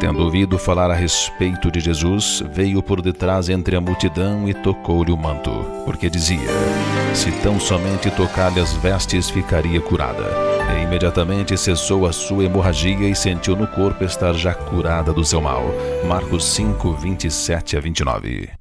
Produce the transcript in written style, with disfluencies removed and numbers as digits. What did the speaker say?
tendo ouvido falar a respeito de Jesus, veio por detrás entre a multidão e tocou-lhe o manto, porque dizia: se tão somente tocar-lhe as vestes, ficaria curada. E imediatamente cessou a sua hemorragia e sentiu no corpo estar já curada do seu mal. Marcos 5, 27 a 29.